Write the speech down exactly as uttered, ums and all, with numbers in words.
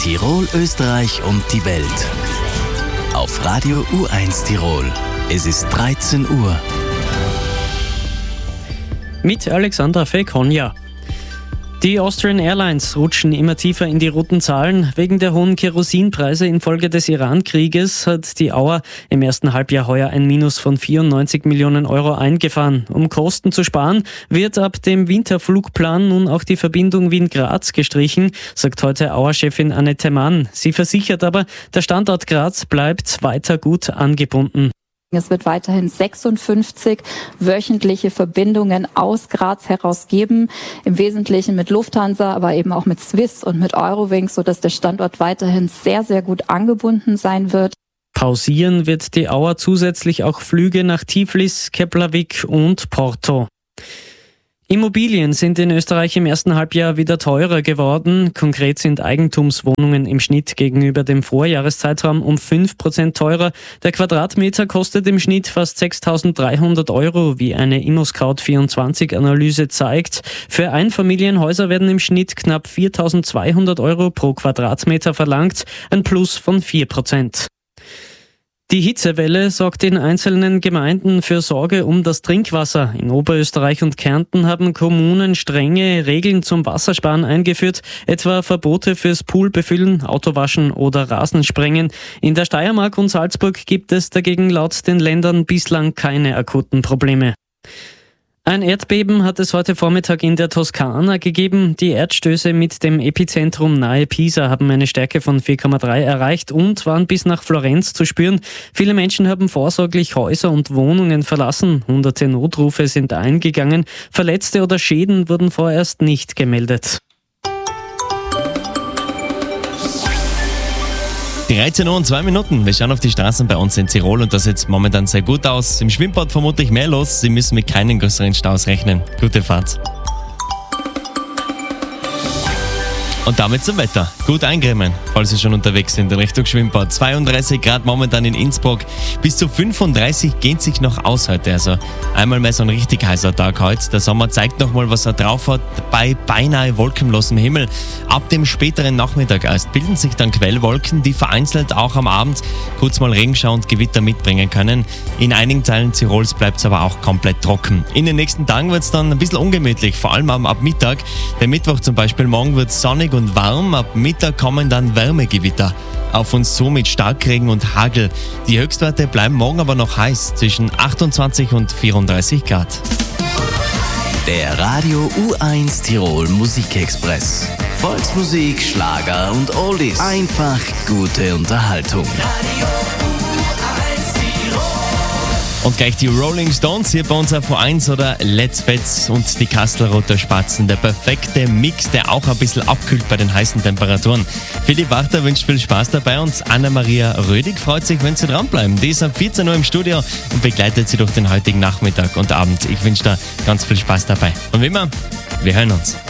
Tirol, Österreich und die Welt. Auf Radio U eins Tirol. Es ist dreizehn Uhr. Mit Alexandra Fekonja. Die Austrian Airlines rutschen immer tiefer in die roten Zahlen. Wegen der hohen Kerosinpreise infolge des Iran-Krieges hat die Auer im ersten Halbjahr heuer ein Minus von vierundneunzig Millionen Euro eingefahren. Um Kosten zu sparen, wird ab dem Winterflugplan nun auch die Verbindung Wien-Graz gestrichen, sagt heute Auer-Chefin Annette Mann. Sie versichert aber, der Standort Graz bleibt weiter gut angebunden. Es wird weiterhin sechsundfünfzig wöchentliche Verbindungen aus Graz heraus geben, im Wesentlichen mit Lufthansa, aber eben auch mit Swiss und mit Eurowings, sodass der Standort weiterhin sehr, sehr gut angebunden sein wird. Pausieren wird die Auer zusätzlich auch Flüge nach Tiflis, Keflavik und Porto. Immobilien sind in Österreich im ersten Halbjahr wieder teurer geworden. Konkret sind Eigentumswohnungen im Schnitt gegenüber dem Vorjahreszeitraum um fünf Prozent teurer. Der Quadratmeter kostet im Schnitt fast sechstausenddreihundert Euro, wie eine ImmoScout vierundzwanzig Analyse zeigt. Für Einfamilienhäuser werden im Schnitt knapp viertausendzweihundert Euro pro Quadratmeter verlangt, ein Plus von vier Prozent. Die Hitzewelle sorgt in einzelnen Gemeinden für Sorge um das Trinkwasser. In Oberösterreich und Kärnten haben Kommunen strenge Regeln zum Wassersparen eingeführt, etwa Verbote fürs Poolbefüllen, Autowaschen oder Rasensprengen. In der Steiermark und Salzburg gibt es dagegen laut den Ländern bislang keine akuten Probleme. Ein Erdbeben hat es heute Vormittag in der Toskana gegeben. Die Erdstöße mit dem Epizentrum nahe Pisa haben eine Stärke von vier Komma drei erreicht und waren bis nach Florenz zu spüren. Viele Menschen haben vorsorglich Häuser und Wohnungen verlassen. Hunderte Notrufe sind eingegangen. Verletzte oder Schäden wurden vorerst nicht gemeldet. dreizehn Uhr und zwei Minuten. Wir schauen auf die Straßen bei uns in Tirol und das sieht momentan sehr gut aus. Im Schwimmbad vermutlich mehr los. Sie müssen mit keinen größeren Staus rechnen. Gute Fahrt. Und damit zum Wetter. Gut eincremen, falls Sie schon unterwegs sind in Richtung Schwimmbad. zweiunddreißig Grad momentan in Innsbruck. Bis zu fünfunddreißig geht sich noch aus heute. Also einmal mehr so ein richtig heißer Tag heute. Der Sommer zeigt nochmal, was er drauf hat. Bei beinahe wolkenlosem Himmel. Ab dem späteren Nachmittag erst bilden sich dann Quellwolken, die vereinzelt auch am Abend kurz mal Regenschauer und Gewitter mitbringen können. In einigen Teilen Tirols bleibt es aber auch komplett trocken. In den nächsten Tagen wird es dann ein bisschen ungemütlich, vor allem ab Mittag. Der Mittwoch zum Beispiel, morgen wird es sonnig und warm. Ab Mittag kommen dann Wärmegewitter auf uns zu mit Starkregen und Hagel. Die Höchstwerte bleiben morgen aber noch heiß, zwischen achtundzwanzig und vierunddreißig Grad. Der Radio U eins Tirol Musikexpress. Volksmusik, Schlager und Oldies. Einfach gute Unterhaltung. Radio U eins Tirol. Und gleich die Rolling Stones hier bei uns auf U eins oder Let's Fets und die Kastelroter Spatzen. Der perfekte Mix, der auch ein bisschen abkühlt bei den heißen Temperaturen. Philipp Wachter wünscht viel Spaß dabei und Anna-Maria Rödig freut sich, wenn Sie dranbleiben. Die ist ab vierzehn Uhr im Studio und begleitet Sie durch den heutigen Nachmittag und Abend. Ich wünsche da ganz viel Spaß dabei. Und wie immer, wir hören uns.